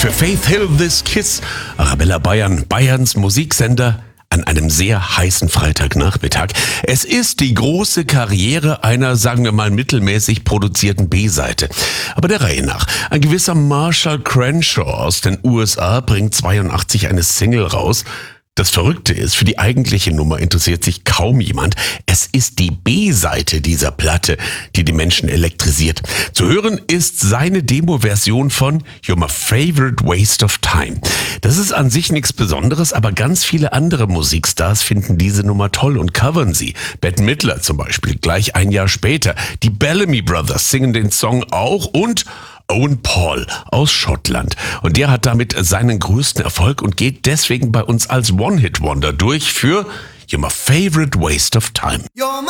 Für Faith Hill This Kiss, Arabella Bayern, Bayerns Musiksender, an einem sehr heißen Freitagnachmittag. Es ist die große Karriere einer, sagen wir mal, mittelmäßig produzierten B-Seite. Aber der Reihe nach. Ein gewisser Marshall Crenshaw aus den USA bringt 82 eine Single raus. Das Verrückte ist, für die eigentliche Nummer interessiert sich kaum jemand. Es ist die B-Seite dieser Platte, die die Menschen elektrisiert. Zu hören ist seine Demo-Version von You're My Favorite Waste of Time. Das ist an sich nichts Besonderes, aber ganz viele andere Musikstars finden diese Nummer toll und covern sie. Bette Midler zum Beispiel, gleich ein Jahr später. Die Bellamy Brothers singen den Song auch und Owen Paul aus Schottland. Und der hat damit seinen größten Erfolg und geht deswegen bei uns als One-Hit-Wonder durch für You're My Favorite Waste of Time. You're my